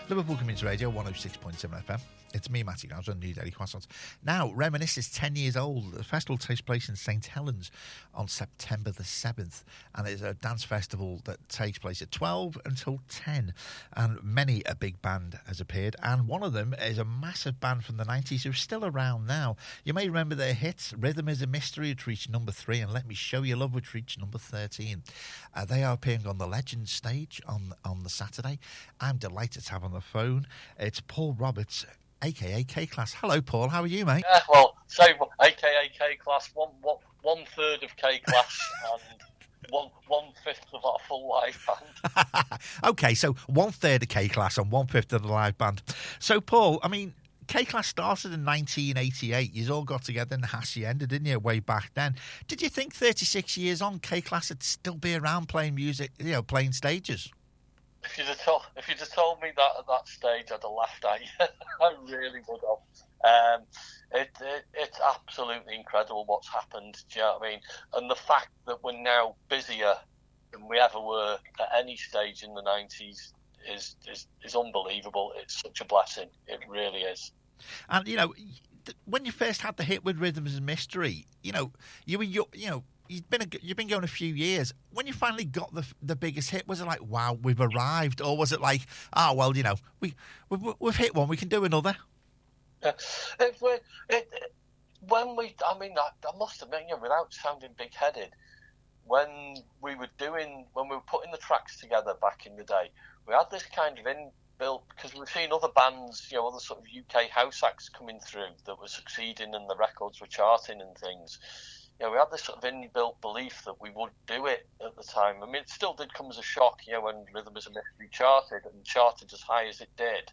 Liverpool Community Radio, 106.7 FM. It's me, Matty Gouds, on New Daily Croissants. Now, Reminisce is 10 years old. The festival takes place in St Helens on September the 7th, and it's a dance festival that takes place at 12 until 10, and many a big band has appeared, and one of them is a massive band from the 90s who's still around now. You may remember their hits, Rhythm is a Mystery, which reached number 3, and Let Me Show You Love, which reached number 13. They are appearing on the Legends stage on the Saturday. I'm delighted to have on the phone. It's Paul Roberts, a.k.a. K-Class. Hello, Paul. How are you, mate? Yeah, well, so a.k.a. K-Class, one third of K-Class and one fifth of our full live band. Okay, so 1/3 of K-Class and 1/5 of the live band. So, Paul, I mean, K-Class started in 1988. You all got together in the Hacienda, didn't you, way back then? Did you think 36 years on, K-Class would still be around playing music, playing stages? If you'd have told me that at that stage, I'd have laughed at you. I really would have. It's absolutely incredible what's happened. Do you know what I mean? And the fact that we're now busier than we ever were at any stage in the 90s is unbelievable. It's such a blessing. It really is. And when you first had the hit with Rhythm is a Mystery, you've been going a few years. When you finally got the biggest hit, was it like, wow, we've arrived? Or was it like, we've hit one, we can do another? I must admit, without sounding big-headed, when we were putting the tracks together back in the day, we had this kind of inbuilt, because we've seen other bands, other sort of UK house acts coming through that were succeeding and the records were charting and things. We had this sort of inbuilt belief that we would do it at the time. I mean, it still did come as a shock, when Rhythm is a Mystery charted as high as it did.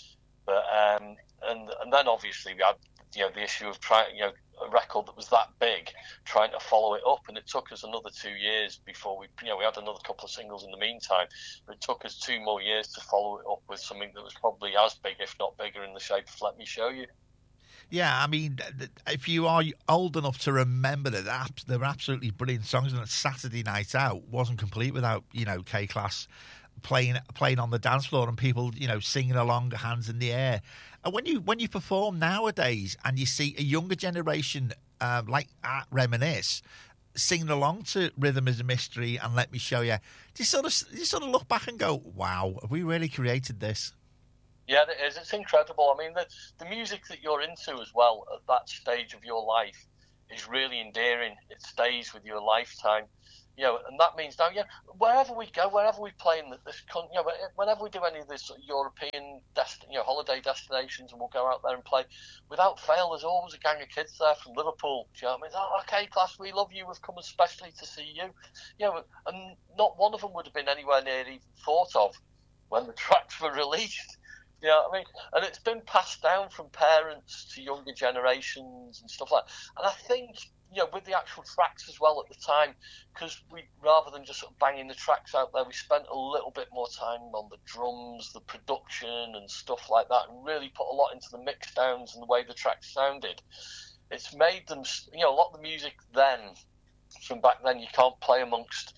But and then obviously we had the issue of trying a record that was that big, trying to follow it up, and it took us another 2 years before we had another couple of singles in the meantime. But it took us 2 more years to follow it up with something that was probably as big, if not bigger, in the shape of Let Me Show You. Yeah, I mean, if you are old enough to remember that, they were absolutely brilliant songs, and Saturday Night Out wasn't complete without, K-Class playing on the dance floor and people, singing along, hands in the air. And when you perform nowadays and you see a younger generation like at Reminisce singing along to Rhythm is a Mystery and Let Me Show You, do you sort of look back and go, wow, have we really created this? Yeah, it is. It's incredible. I mean, the music that you're into as well at that stage of your life is really endearing. It stays with you a lifetime. And that means now, wherever we go, wherever we play in this country, whenever we do any of this European, holiday destinations, and we'll go out there and play, without fail, there's always a gang of kids there from Liverpool. Do you know what I mean? Oh, okay, class, we love you. We've come especially to see you. And not one of them would have been anywhere near even thought of when the tracks were released. You know what I mean? And it's been passed down from parents to younger generations and stuff like that. And I think, with the actual tracks as well at the time, because we, rather than just sort of banging the tracks out there, we spent a little bit more time on the drums, the production and stuff like that, and really put a lot into the mix downs and the way the tracks sounded. It's made them, a lot of the music then, from back then, you can't play amongst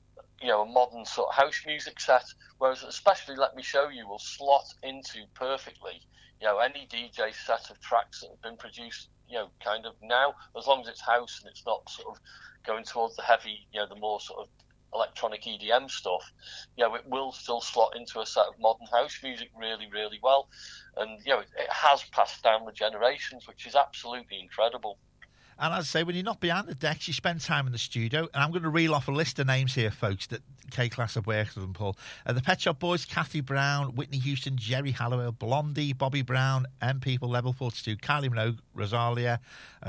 a modern sort of house music set, whereas especially Let Me Show You will slot into perfectly, any DJ set of tracks that have been produced, kind of now, as long as it's house and it's not sort of going towards the heavy, the more sort of electronic EDM stuff, it will still slot into a set of modern house music really, really well. And, it has passed down the generations, which is absolutely incredible. And as I say, when you're not behind the decks, you spend time in the studio. And I'm going to reel off a list of names here, folks, that K-Class have worked with them, Paul. The Pet Shop Boys, Kathy Brown, Whitney Houston, Jerry Halliwell, Blondie, Bobby Brown, M People, Level 42, Kylie Minogue, Rosala,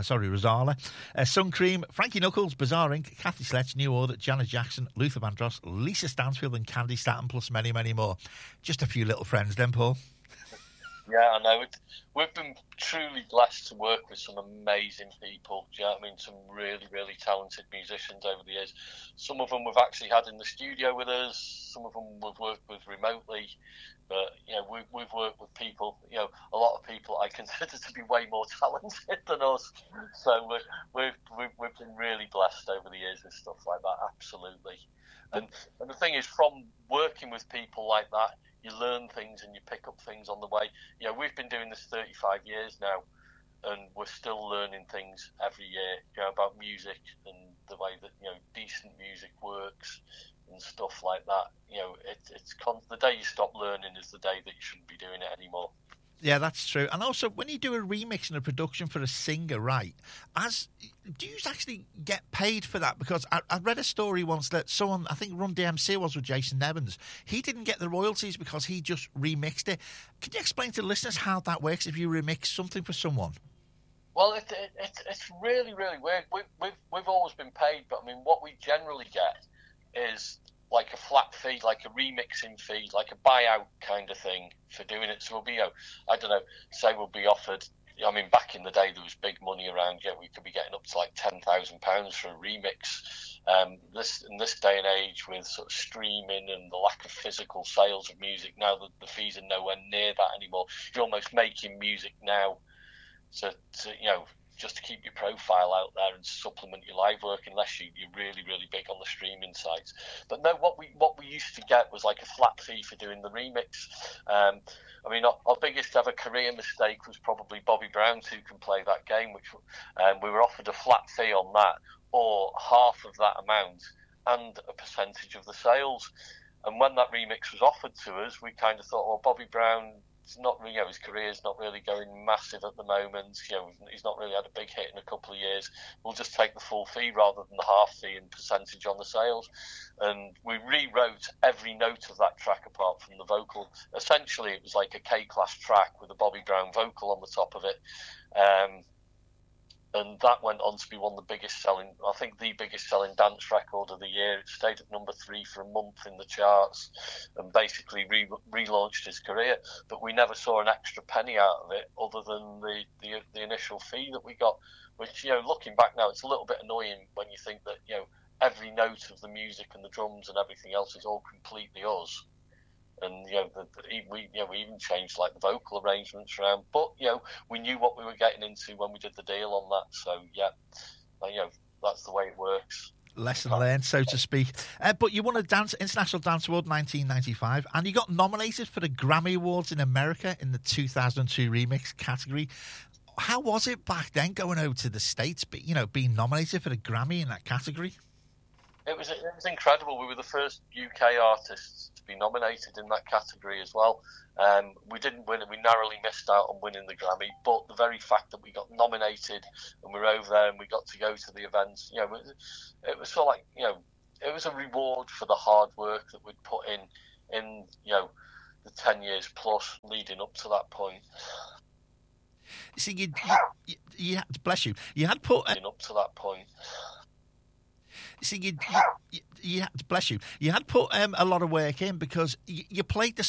Sun Cream, Frankie Knuckles, Bizarre Inc., Kathy Sledge, New Order, Janet Jackson, Luther Vandross, Lisa Stansfield and Candy Staton, plus many, many more. Just a few little friends then, Paul. Yeah, I know. We've been truly blessed to work with some amazing people. Do you know what I mean? Some really, really talented musicians over the years. Some of them we've actually had in the studio with us. Some of them we've worked with remotely. But, we've worked with people, a lot of people I consider to be way more talented than us. So we've been really blessed over the years with stuff like that, absolutely. And the thing is, from working with people like that, you learn things and you pick up things on the way. You know, we've been doing this 35 years now, and we're still learning things every year, you know, about music and the way that, you know, decent music works and stuff like that. You know, the day you stop learning is the day that you shouldn't be doing it anymore. Yeah, that's true. And also, when you do a remix and a production for a singer, right, do you actually get paid for that? Because I read a story once that someone, I think Run DMC was with Jason Evans, he didn't get the royalties because he just remixed it. Can you explain to the listeners how that works if you remix something for someone? Well, it's really, really weird. We've always been paid, but I mean, what we generally get is like a flat fee, like a remixing fee, like a buyout kind of thing for doing it. So we'll be, I don't know, say we'll be offered, I mean, back in the day there was big money around, we could be getting up to like £10,000 for a remix. In this day and age with sort of streaming and the lack of physical sales of music, now the fees are nowhere near that anymore. You're almost making music now to just to keep your profile out there and supplement your live work, unless you're really, really big on the streaming sites. But no, what we used to get was like a flat fee for doing the remix. I mean, our biggest ever career mistake was probably Bobby Brown's Who Can Play That Game, which we were offered a flat fee on that, or half of that amount and a percentage of the sales. And when that remix was offered to us, we kind of thought, well, Bobby Brown, not really, his career's not really going massive at the moment. He's not really had a big hit in a couple of years. We'll just take the full fee rather than the half fee and percentage on the sales. And we rewrote every note of that track apart from the vocal. Essentially, it was like a K-class track with a Bobby Brown vocal on the top of it. And that went on to be one of the biggest selling, I think the biggest selling dance record of the year. It stayed at number 3 for a month in the charts and basically relaunched his career. But we never saw an extra penny out of it other than the initial fee that we got, which, looking back now, it's a little bit annoying when you think that, every note of the music and the drums and everything else is all completely us. And we even changed like the vocal arrangements around, but we knew what we were getting into when we did the deal on that. So that's the way it works. Lesson learned, so to speak. But you won a International Dance Award 1995, and you got nominated for the Grammy Awards in America in the 2002 remix category. How was it back then going over to the States, being nominated for the Grammy in that category? It was incredible. We were the first UK artists to be nominated in that category as well. We didn't win, and we narrowly missed out on winning the Grammy. But the very fact that we got nominated and we were over there and we got to go to the events, it was sort of like, it was a reward for the hard work that we'd put in the 10 years plus leading up to that point. See, you bless you. You had put leading up to that point. See, bless you. You had put a lot of work in because you played the